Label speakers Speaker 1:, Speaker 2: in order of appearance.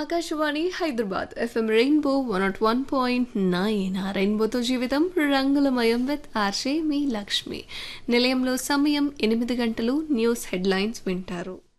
Speaker 1: Akashvani Hyderabad FM rainbow 101.9 రెయిన్బోతో జీవితం రంగులమయం విత్ ఆర్షే మీ లక్ష్మి. నిలయంలో సమయం 8 గంటలు. న్యూస్ హెడ్లైన్స్ వింటారు.